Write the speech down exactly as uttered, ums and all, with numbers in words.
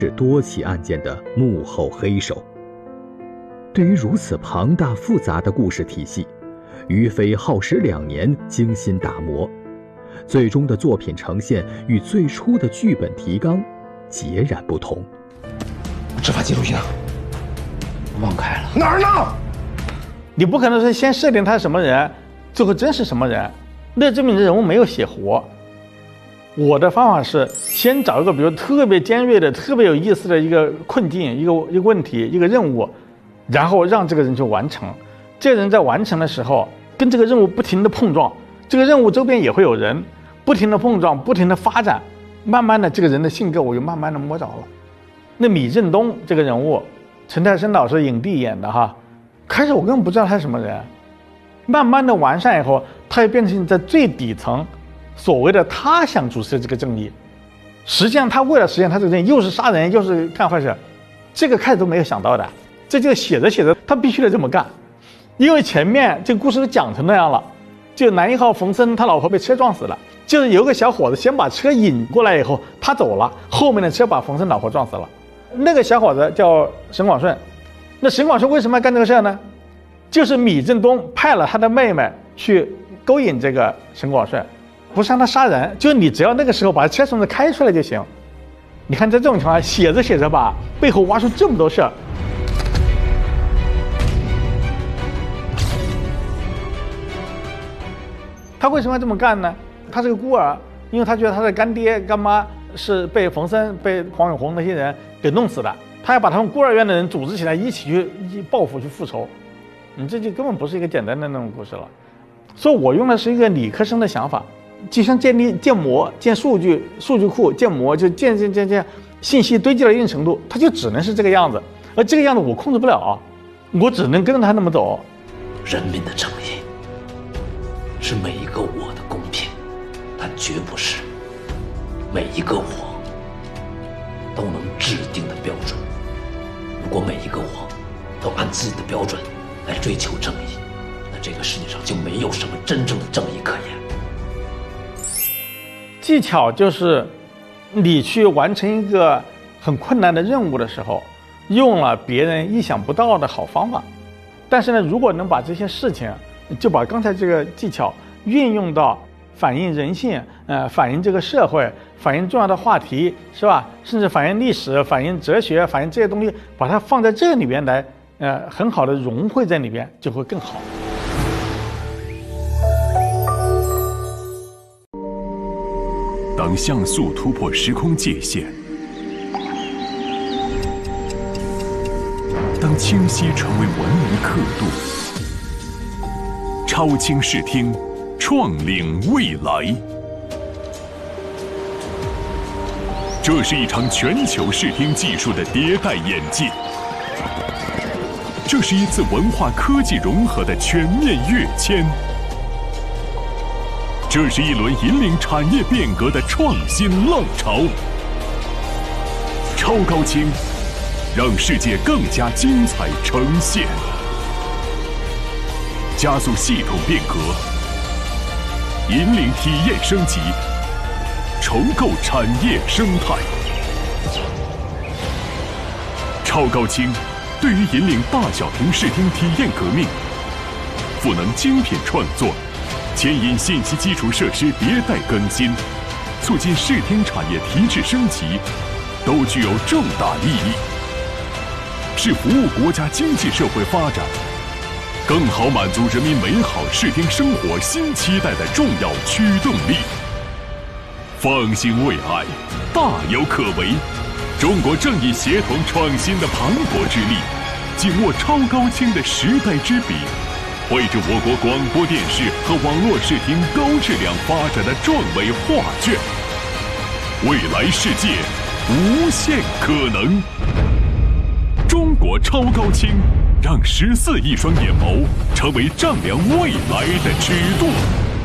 是多起案件的幕后黑手。对于如此庞大复杂的故事体系，于飞耗时两年精心打磨，最终的作品呈现与最初的剧本提纲截然不同。 执法记录仪呢？忘开了。 哪儿呢？ 你不可能是先设定他是什么人，最后真是什么人，那证明这人物没有写活。我的方法是先找一个比如特别尖锐的、特别有意思的一个困境、一个一个问题、一个任务，然后让这个人去完成。这个人在完成的时候，跟这个任务不停的碰撞，这个任务周边也会有人不停的碰撞、不停的发展，慢慢的这个人的性格我就慢慢的摸着了。那米振东这个人物，陈泰生老师影帝演的哈，开始我根本不知道他是什么人，慢慢的完善以后，他也变成在最底层。所谓的他想主持这个正义，实际上他为了实现他这个正义，又是杀人又是干坏事，这个开始都没有想到的。这就写着写着，他必须得这么干，因为前面这个故事都讲成那样了。就男一号冯森他老婆被车撞死了，就是有个小伙子先把车引过来以后，他走了，后面的车把冯森老婆撞死了。那个小伙子叫沈广顺，那沈广顺为什么要干这个事呢？就是米振东派了他的妹妹去勾引这个沈广顺。不是让他杀人，就是你只要那个时候把车从这开出来就行。你看在这种情况下，写着写着吧，背后挖出这么多事儿。他为什么要这么干呢？他是个孤儿，因为他觉得他的干爹干妈是被冯森、被黄永红那些人给弄死的，他要把他们孤儿院的人组织起来，一起去一报复、去复仇。你这就根本不是一个简单的那种故事了。所以我用的是一个理科生的想法。就像建立建模、建数据、数据库建模，就建建建建信息堆积到一定程度，它就只能是这个样子，而这个样子我控制不了，我只能跟着他那么走。 人民的正义是每一个我的公平，但绝不是每一个我都能制定的标准。如果每一个我都按自己的标准来追求正义，那这个世界上就没有什么真正的正义可言。 技巧就是你去完成一个很困难的任务的时候，用了别人意想不到的好方法。但是呢，如果能把这些事情，就把刚才这个技巧运用到反映人性、呃，反映这个社会、反映重要的话题，是吧？甚至反映历史、反映哲学、反映这些东西，把它放在这里边来，呃，很好的融汇在里边，就会更好。 当像素突破时空界限，当清晰成为文明刻度，超清视听，创领未来。这是一场全球视听技术的迭代演进，这是一次文化科技融合的全面跃迁。这是一轮引领产业变革的创新浪潮。超高清，让世界更加精彩呈现，加速系统变革，引领体验升级，重构产业生态。超高清对于引领大小屏视听体验革命，赋能精品创作，牵引信息基础设施迭代更新，促进视听产业提质升级，都具有重大意义，是服务国家经济社会发展，更好满足人民美好视听生活新期待的重要驱动力。放心未来，大有可为。中国正以协同创新的磅礴之力，紧握超高清的时代之笔，绘制我国广播电视和网络视听高质量发展的壮伟画卷。未来世界无限可能。中国超高清，让十四亿双眼眸成为丈量未来的尺度。